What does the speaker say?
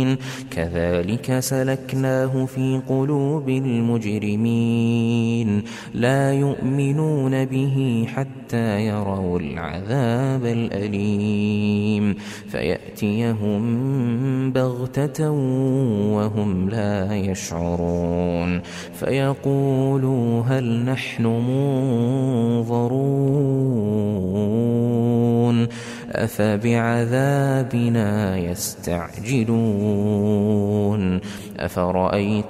كذلك سلكناه في قلوب المجرمين لا يؤمنون به حتى يروا العذاب الأليم فيأتيهم بغتة وهم لا يشعرون فيقولوا هل نحن منظرون أفبعذابنا يستعجلون أفرأيت